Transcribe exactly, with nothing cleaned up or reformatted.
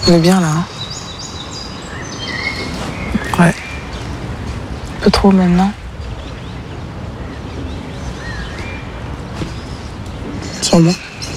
On est bien là, hein? Ouais. Un peu trop maintenant. Sûrement.